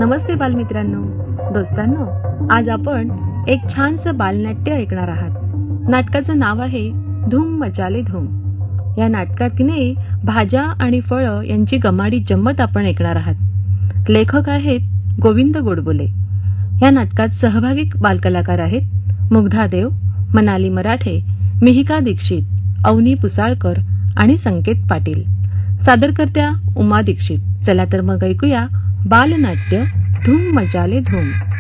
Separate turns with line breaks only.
नमस्ते बालमित्रांनो, दोस्तांनो. आज आपण एक छानसं बालनाट्य ऐकणार आहात. नाटकाचं नाव आहे धूम मचाले धूम. या नाटकात की नाही भाज्या आणि फळं यांची गमाडी जम्मत आपण ऐकणार आहात. लेखक आहेत गोविंद गोडबोले. या नाटकात सहभागी बालकलाकार आहेत मुग्धा देव, मनाली मराठे, मिहिका दीक्षित, अवनी पुसाळकर आणि संकेत पाटील. सादरकर्त्या उमा दीक्षित. चला तर मग ऐकूया बालनाट्य धूम मचाले धूम.